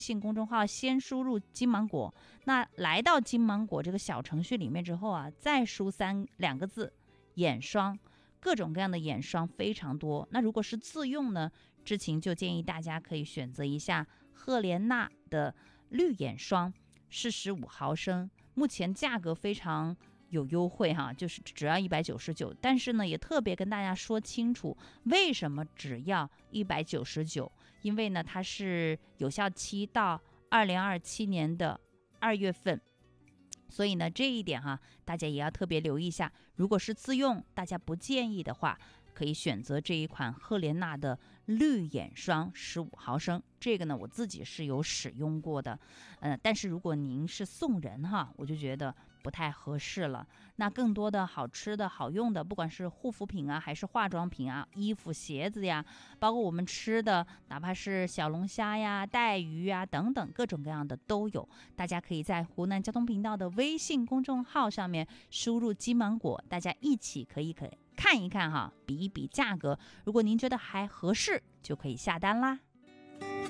信公众号先输入金芒果，那来到金芒果这个小程序里面之后啊，再输两个字眼霜，各种各样的眼霜非常多。那如果是自用呢，知晴就建议大家可以选择一下赫莲娜的绿眼霜，是15毫升，目前价格非常有优惠哈，就是只要199，但是呢，也特别跟大家说清楚，为什么只要199？因为呢，它是有效期到2027年的2月份，所以呢，这一点哈，大家也要特别留意一下。如果是自用，大家不建议的话，可以选择这一款赫莲娜的绿眼霜15毫升，这个呢我自己是有使用过的，但是如果您是送人哈，我就觉得不太合适了。那更多的好吃的好用的，不管是护肤品啊，还是化妆品啊，衣服鞋子呀，包括我们吃的，哪怕是小龙虾呀、带鱼呀等等，各种各样的都有。大家可以在湖南交通频道的微信公众号上面输入金芒果，大家一起可以看一看哈，比一比价格，如果您觉得还合适，就可以下单啦。